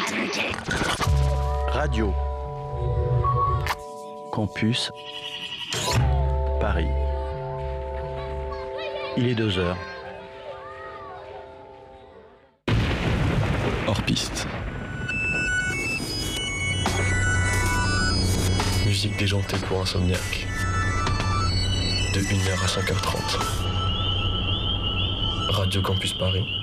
Radio Campus Paris. Il est 2h. Hors piste. Musique déjantée pour insomniaque. De 1h à 5h30. Radio Campus Paris.